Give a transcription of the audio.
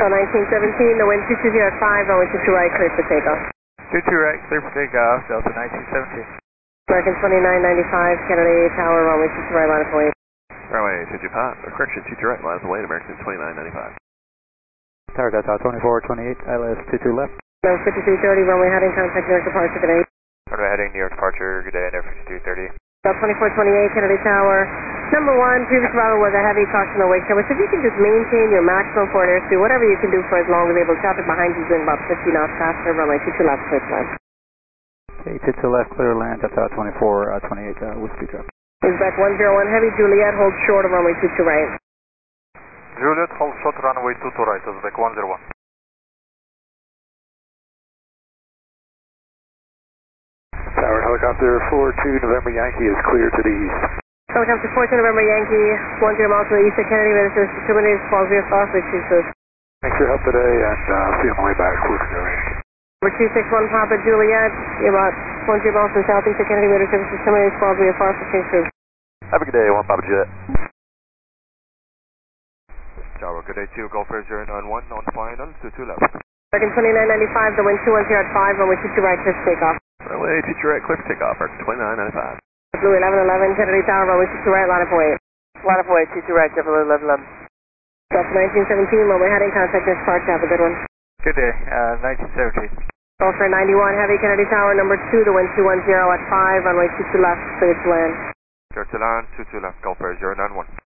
Delta 1917, the wind 220 at 5, runway 22 right, clear for takeoff. 22 right, clear for takeoff, Delta 1917. American 2995, Kennedy Tower, runway 22 right, line of way. Runway 25, correction, 22 right, line of way, American 2995. Tower Delta 2428, ILS 22 left. No, 5330, runway heading, contact New York departure, good day. Runway heading New York departure, good day, Air 5230. Delta 2428, Kennedy Tower. Number 1, previous arrival was a heavy caution awake service. If you can just maintain your maximum forward airspeed, whatever you can do for as long as able, traffic behind you is in about 50 knots faster, runway 22 left, clear to land. Okay, 22 left, clear to land, Delta 2428, Whiskey Drop. Uzbek 101 Heavy, Juliet, hold short of runway 22 right. Juliet, hold short, runway 22 right, Uzbek 101. Tower helicopter 42 November Yankee is clear to the east. Helicopter 14 November Yankee, 10 miles to the east of Kennedy, Minister discriminated falls via fast, which is Thanks for your help today, and see you on the way back. Number 261 Papa Juliet, about 20 miles to the southeast of Kennedy, Minister discriminated falls via fast, which is Have a good day, 1 Papa Jet. Tower, good day, 2 Gulf Air 091, on final, 22 left. American 2995, the wind 210 at 5, runway 22 right, clear for takeoff. Runway 22 right, clear for takeoff, American 2995. Blue 1111, Kennedy Tower, runway 22 right, line of way. Line of way, 22 right, Blue 1111. Delta 1917, runway heading, contact this park, have a good one. Good day, 1917. Gulf Air 91 Heavy, Kennedy Tower, number 2, the wind 210 at 5, runway 22 left, clear to land. Clear to land, 22 left, Gulf Air 091.